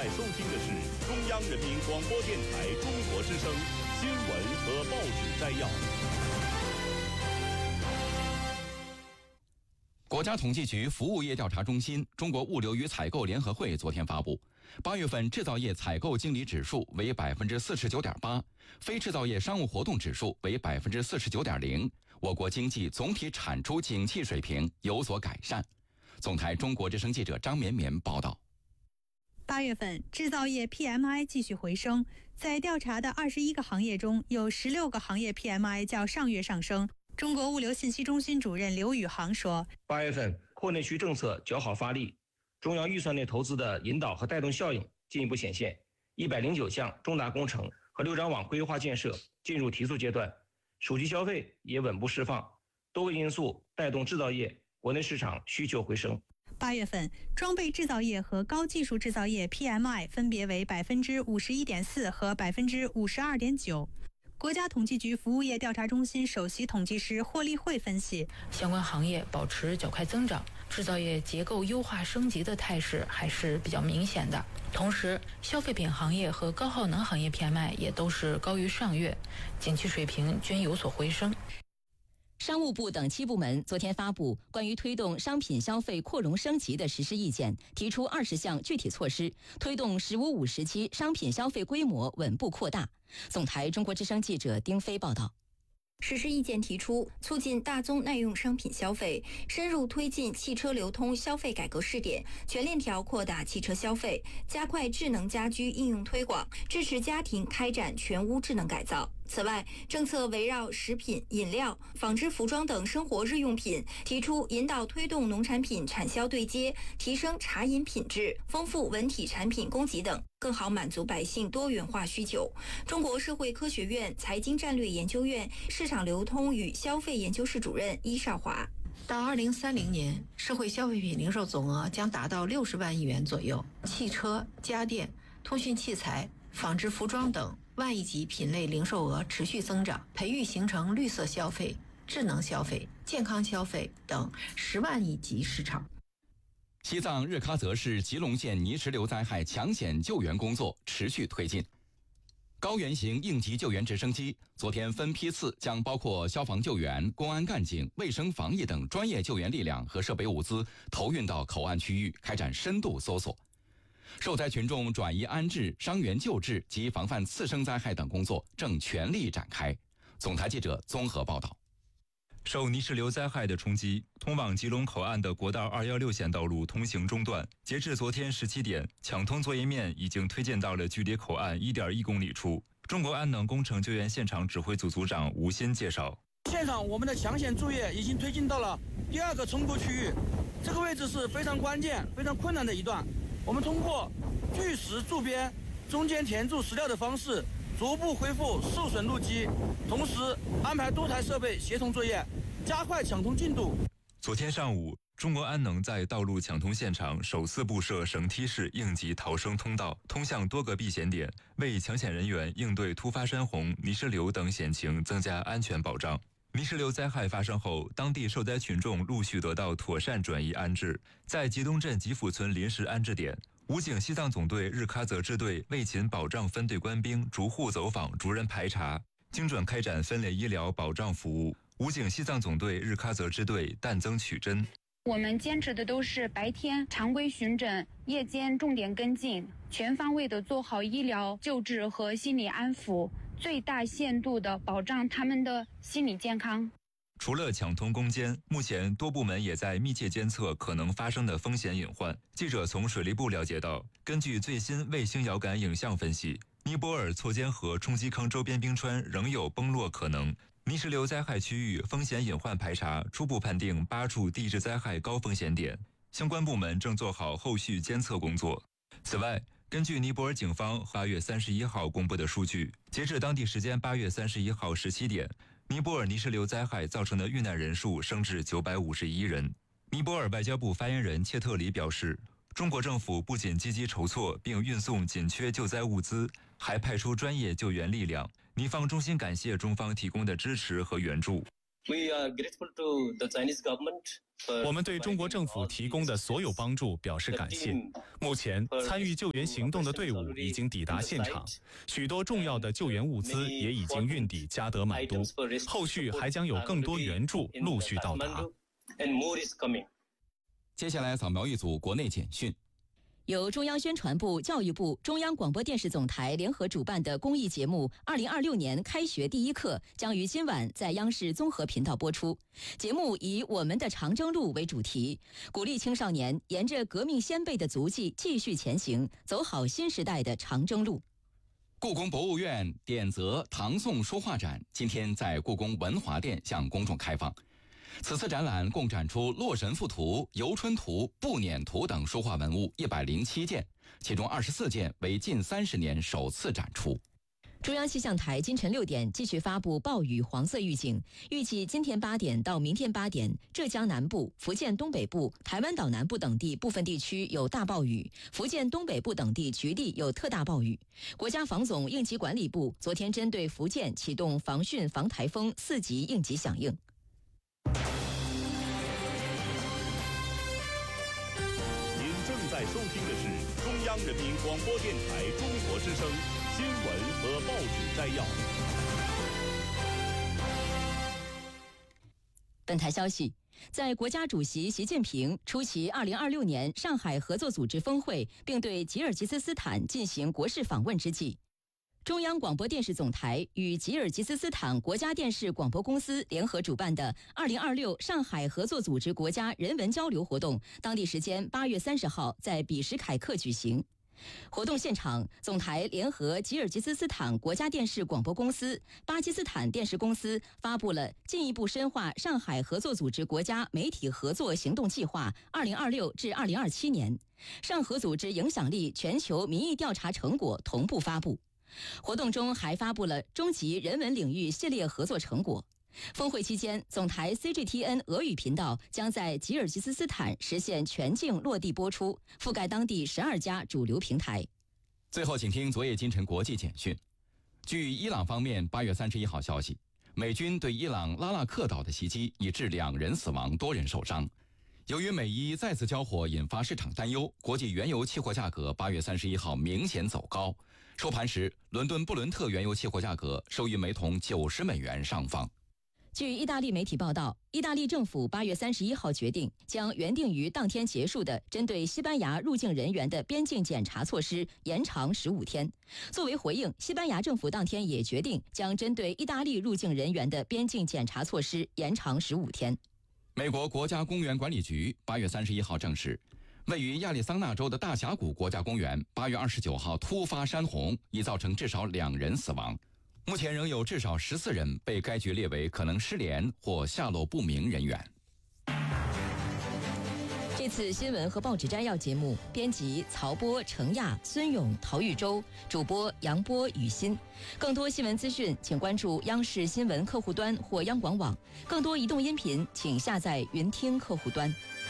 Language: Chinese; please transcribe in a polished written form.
在收听的是中央人民广播电台中国之声新闻和报纸摘要。 国家统计局服务业调查中心、中国物流与采购联合会昨天发布，8月份制造业采购经理指数为 49.8%， 非制造业商务活动指数为 49.0%， 我国经济总体产出景气水平有所改善。总台中国之声记者张绵绵报道。 8月份制造业 PMI 继续回升，在调查的21个行业中，有16个行业 PMI 较上月上升。中国物流信息中心主任刘宇航说 ，8月份扩内需政策较好发力，中央预算内投资的引导和带动效应进一步显现，109项重大工程和6张网规划建设进入提速阶段，手机消费也稳步释放，多个因素带动制造业国内市场需求回升。 8月份装备制造业和高技术制造业 PMI 分别为 51.4% 和 52.9%。国家统计局服务业调查中心首席统计师霍立慧分析， 相关行业保持较快增长，制造业结构优化升级的态势还是比较明显的。同时，消费品行业和高耗能行业 PMI 也都是高于上月，景气水平均有所回升。 商务部等7部门昨天发布关于推动商品消费扩容升级的实施意见，提出20项具体措施，推动“15+5”时期商品消费规模稳步扩大。总台中国之声记者丁飞报道。 实施意见提出，促进大宗耐用商品消费，深入推进汽车流通消费改革试点，全链条扩大汽车消费，加快智能家居应用推广，支持家庭开展全屋智能改造。此外，政策围绕食品、饮料、纺织服装等生活日用品，提出引导推动农产品产销对接，提升茶饮品质，丰富文体产品供给等，更好满足百姓多元化需求。中国社会科学院财经战略研究院市场流通与消费研究室主任伊少华， 到2030年，社会消费品零售总额将达到60万亿元左右，汽车、家电、通讯器材、纺织服装等万亿级品类零售额持续增长，培育形成绿色消费、智能消费、健康消费等10万亿级市场。 西藏日喀则市吉隆县泥石流灾害抢险救援工作持续推进。高原型应急救援直升机昨天分批次将包括消防救援、公安干警、卫生防疫等专业救援力量和设备物资投运到口岸区域，开展深度搜索。受灾群众转移安置、伤员救治及防范次生灾害等工作正全力展开。总台记者综合报道。 受泥石流灾害的冲击，通往吉隆口岸的国道216线道路通行中断。截至昨天17点，抢通作业面已经推进到了距离口岸1.1公里处。中国安能工程救援现场指挥组组长吴鑫介绍， 现场我们的抢险作业已经推进到了第2个冲沟区域，这个位置是非常关键、非常困难的一段。我们通过锯石筑边、中间填筑石料的方式，逐步恢复受损路基，同时安排多台设备协同作业，加快抢通进度。 昨天上午，中国安能在道路抢通现场首次布设绳梯式应急逃生通道，通向多个避险点，为抢险人员应对突发山洪、泥石流等险情增加安全保障。泥石流灾害发生后，当地受灾群众陆续得到妥善转移安置。在吉东镇吉府村临时安置点，武警西藏总队日喀则支队卫勤保障分队官兵逐户走访、逐人排查，精准开展分类医疗保障服务。武警西藏总队日喀则支队弹增取针。 我们坚持的都是白天常规巡诊，夜间重点跟进，全方位的做好医疗救治和心理安抚，最大限度的保障他们的心理健康。 除了抢通攻坚，目前多部门也在密切监测可能发生的风险隐患。记者从水利部了解到，根据最新卫星遥感影像分析，尼泊尔错尖河冲积坑周边冰川仍有崩落可能。泥石流灾害区域风险隐患排查初步判定8处地质灾害高风险点，相关部门正做好后续监测工作。此外，根据尼泊尔警方8月31号公布的数据，截至当地时间8月31号17点，尼泊尔泥石流灾害造成的遇难人数升至951人。尼泊尔外交部发言人切特里表示，中国政府不仅积极筹措并运送紧缺救灾物资，还派出专业救援力量。尼方衷心感谢中方提供的支持和援助。 我们对中国政府提供的所有帮助表示感谢。目前，参与救援行动的队伍已经抵达现场，许多重要的救援物资也已经运抵加德满都，后续还将有更多援助陆续到达。 接下来扫描一组国内简讯。 由中央宣传部、教育部、中央广播电视总台联合主办的公益节目2026年开学第一课将于今晚在央视综合频道播出。节目以我们的长征路为主题，鼓励青少年沿着革命先辈的足迹继续前行，走好新时代的长征路。 故宫博物院典则唐宋书画展今天在故宫文华殿向公众开放。此次展览共展出《洛神赋图》《游春图》《步辇图》等书画文物107件，其中24件为近30年首次展出。 中央气象台今晨6点继续发布暴雨黄色预警，预计今天8点到明天8点，浙江南部、福建东北部、台湾岛南部等地部分地区有大暴雨，福建东北部等地局地有特大暴雨。国家防总应急管理部昨天针对福建启动防汛防台风4级应急响应。 正在收听的是中央人民广播电台中国之声新闻和报纸摘要。 本台消息，在国家主席习近平出席2026年上海合作组织峰会，并对吉尔吉斯斯坦进行国事访问之际，中央广播电视总台与吉尔吉斯斯坦国家电视广播公司联合主办的2026上海合作组织国家人文交流活动，当地时间8月30号在比什凯克举行。活动现场，总台联合吉尔吉斯斯坦国家电视广播公司、巴基斯坦电视公司发布了进一步深化上海合作组织国家媒体合作行动计划2026至2027年，上合组织影响力全球民意调查成果同步发布。活动中还发布了中级人文领域系列合作成果。峰会期间，总台 CGTN 俄语频道将在吉尔吉斯斯坦实现全境落地播出，覆盖当地12家主流平台。 最后，请听昨夜今晨国际简讯。据伊朗方面8月31号消息，美军对伊朗拉纳克岛的袭击已致2人死亡，多人受伤。由于美伊再次交火引发市场担忧，国际原油期货价格8月31号明显走高。收盘时，伦敦布伦特原油期货价格收于每桶90美元上方。 据意大利媒体报道，意大利政府8月31号决定将原定于当天结束的针对西班牙入境人员的边境检查措施延长15天。作为回应，西班牙政府当天也决定将针对意大利入境人员的边境检查措施延长15天。 美国国家公园管理局8月31号证实，位于亚利桑那州的大峡谷国家公园8月29号突发山洪，已造成至少2人死亡。目前仍有至少14人被该局列为可能失联或下落不明人员。 这次新闻和报纸摘要节目，编辑曹波、程亚、孙勇、陶玉洲，主播杨波、雨欣。更多新闻资讯，请关注央视新闻客户端或央广网。更多移动音频，请下载云听客户端。